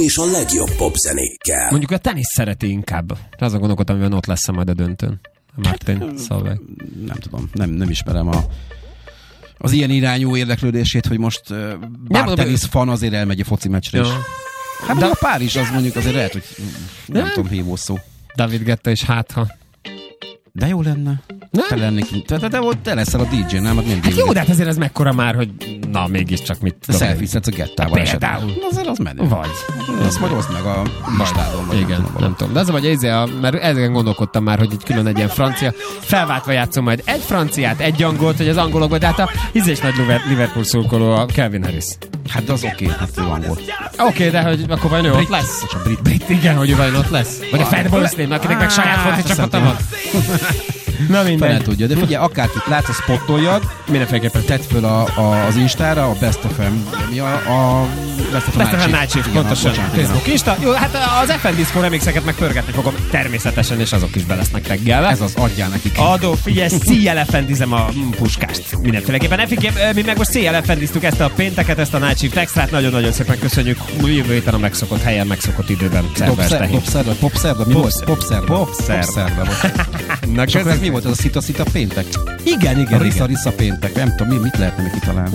és a legjobb popzenékkel. Mondjuk a tenisz szereti inkább. Azon gondolkodtam, hogy ott lesz majd a döntőn. Martin Solveig. Nem tudom, nem ismerem az ilyen irányú érdeklődését, hogy most bár tenisz fan azért elmegy a foci meccsre is. Hát de a pár is, az mondjuk azért lehet, hogy nem tudom, hívó szó. David Guetta is hátha. De jó lenne. Te leszel a DJ, nem? Hát jó, de hát azért ez mekkora már, hogy na, mégiscsak mit tudom. Selfie-szetsz a Gettával esetleg. Azért az menő. Vagy. Azt majd oszd meg a listádon. Igen, nem tudom. De az a vagy, mert ezen gondolkodtam már, hogy külön egy ilyen francia. Felváltva játszom majd egy franciát, egy angolt, hogy az angolokban, de hát a ízés nagy Liverpool szurkoló a Calvin Harris. Hát az oké, hát ő angol. Oké, de hogy akkor vajon ő ott lesz? A brit, igen, hogy ő vajon ott lesz? Vagy a Fatboy Slim, akinek meg saját foci csapata van. Na mindegy. Nem tudja, de figyelj, akárkit látsz, a spottoljad, mindenféleképpen tedd föl az Instára, a Best of M, a Best of Night Shift, pontosan, Facebook, Insta. Jó, hát az FN Disco remixeket meg pörgetni fogom természetesen, és azok is be lesznek reggelve. Ez az, adjál nekik. Adó, figyelj, CLFN-dizem a puskást mindenféleképpen. Mi meg most CLFN-diztük ezt a pénteket, ezt a Night Shift extrát, nagyon-nagyon szépen köszönjük. Jövő héten a megszokott helyen, megszokott időben. Popszerda, mi volt? Popszerda. Na, és akkor mi volt az a szita-szita péntek? Igen. A risza-risza péntek. Nem tudom, mit lehetne még kitalálni.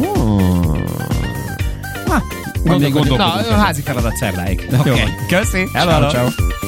Gondolkodunk. Na, házi feladat szerdáig. Okay. Jó, köszi. Hello. Ciao.